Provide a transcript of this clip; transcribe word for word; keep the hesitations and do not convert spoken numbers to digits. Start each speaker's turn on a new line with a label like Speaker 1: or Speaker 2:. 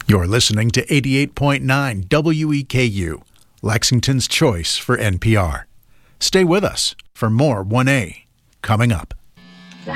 Speaker 1: You're listening to eighty-eight point nine W E K U, Lexington's choice for N P R. Stay with us for more one A coming up.